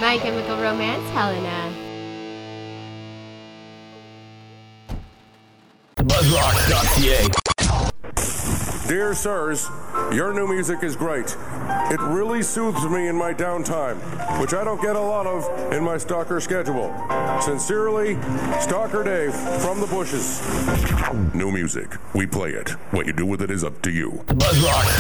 My Chemical Romance, Helena. Buzzrock.ca. Dear sirs, your new music is great. It really soothes me in my downtime, which I don't get a lot of in my stalker schedule. Sincerely, Stalker Dave from the bushes. New music. We play it. What you do with it is up to you. Buzzrock.ca.